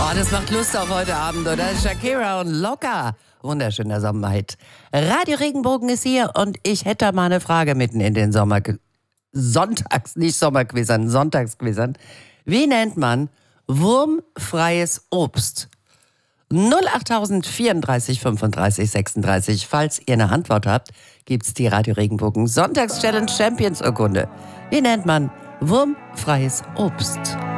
Oh, das macht Lust auf heute Abend, oder? Shakira und Locker. Wunderschöner Sommerhit. Radio Regenbogen ist hier und ich hätte mal eine Frage mitten in den Sonntagsquizern. Wie nennt man wurmfreies Obst? 08000 34 35 36. Falls ihr eine Antwort habt, gibt's die Radio Regenbogen Sonntagschallenge Champions Urkunde. Wie nennt man wurmfreies Obst?